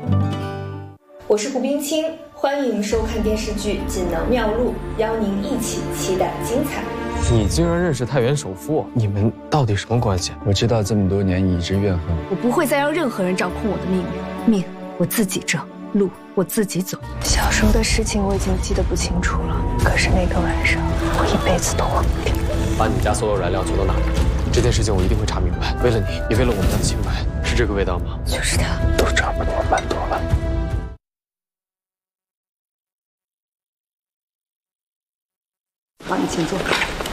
我是胡冰清，欢迎收看电视剧《锦囊妙录》，邀您一起期待精彩。 你竟然认识太原首富，你们到底什么关系？ 我知道这么多年你一直怨恨我，不会再让任何人掌控我的命运，命我自己挣，路我自己走。小时候的事情我已经记得不清楚了，可是那个晚上我一辈子都忘不掉。 把你家所有燃料存到哪里？这件事情我一定会查明白，为了你，也为了我们家的清白。是这个味道吗？ 就是他， 都差不多半多了。 好，你请坐。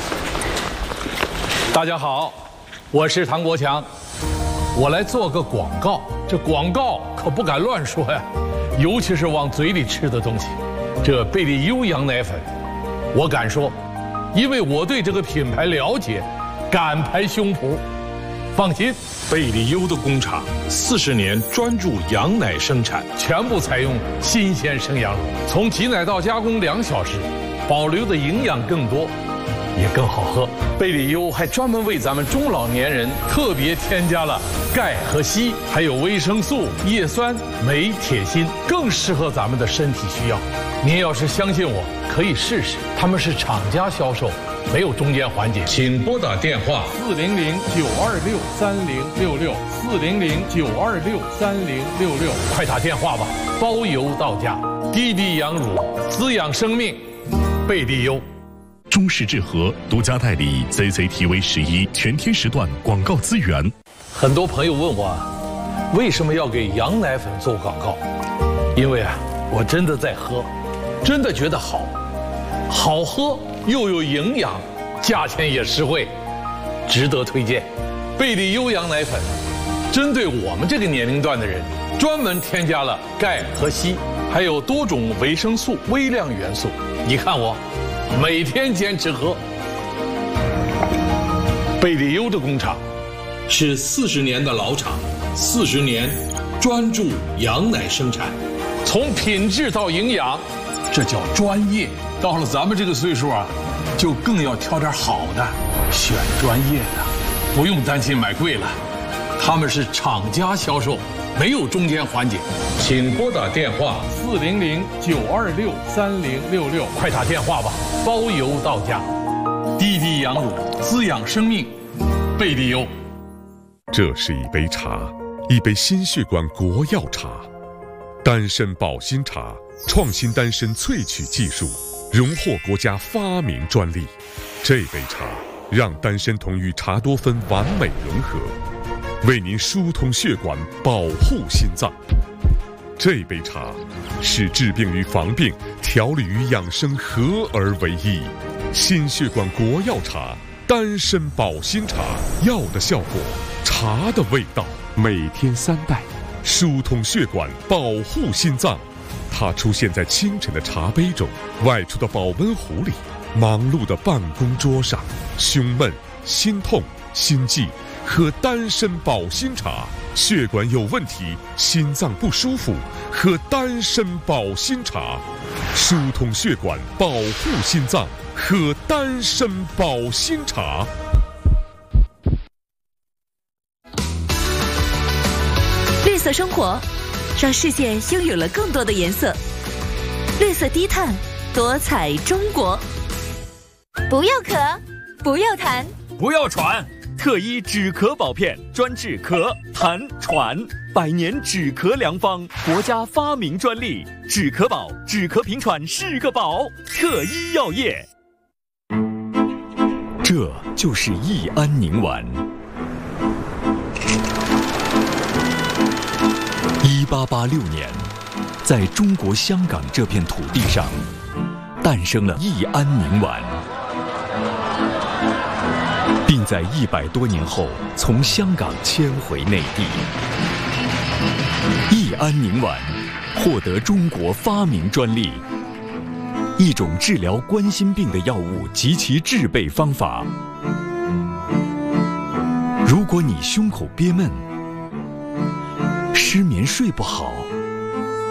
大家好，我是唐国强，我来做个广告。这广告可不敢乱说呀，尤其是往嘴里吃的东西。这贝利优羊奶粉，我敢说，因为我对这个品牌了解，敢拍胸脯。放心，贝利优的工厂40年专注羊奶生产，全部采用新鲜生羊乳，从挤奶到加工2小时，保留的营养更多，也更好喝。贝利优还专门为咱们中老年人特别添加了钙和硒，还有维生素、叶酸、镁、铁、锌，更适合咱们的身体需要。您要是相信我，可以试试。他们是厂家销售，没有中间环节。请拨打电话400-926-3066，400-926-3066，快打电话吧，包邮到家。滴滴羊乳，滋养生命，贝利优。 中式制和独家代理 CCTV11全天时段广告资源。 很多朋友问我，为什么要给羊奶粉做广告？因为我真的在喝，真的觉得好喝又有营养，价钱也实惠，值得推荐。贝利优羊奶粉针对我们这个年龄段的人，专门添加了钙和硒，还有多种维生素、微量元素。你看我每天坚持喝。贝利优的工厂是40年的老厂，40年专注羊奶生产，从品质到营养，这叫专业。到了咱们这个岁数就更要挑点好的，选专业的，不用担心买贵了。他们是厂家销售，没有中间环节。请拨打电话400-926-3066，快打电话吧，包邮到家。滴滴羊乳，滋养生命，贝利优。 这是一杯茶，一杯心血管国药茶，丹参保心茶，创新丹参萃取技术，荣获国家发明专利。这杯茶让丹参酮与茶多酚完美融合，为您疏通血管，保护心脏。这杯茶是治病与防病、调理与养生合而为一。心血管国药茶，丹参保心茶，药的效果，茶的味道，每天3袋，疏通血管，保护心脏。它出现在清晨的茶杯中，外出的保温壶里，忙碌的办公桌上。胸闷、心痛、心悸，喝丹参保心茶；血管有问题、心脏不舒服，喝丹参保心茶。疏通血管，保护心脏，喝丹参保心茶。 绿色生活，让世界拥有了更多的颜色。绿色低碳，多彩中国。 不要咳，不要痰， 不要喘。特一止咳宝片，专治咳、痰、喘，100年止咳良方，国家发明专利。止咳宝，止咳平喘是个宝。特一药业。这就是益安宁丸。1886年，在中国香港这片土地上，诞生了益安宁丸，并在100多年后从香港迁回内地。益安宁丸获得中国发明专利，一种治疗冠心病的药物及其制备方法。如果你胸口憋闷、失眠睡不好，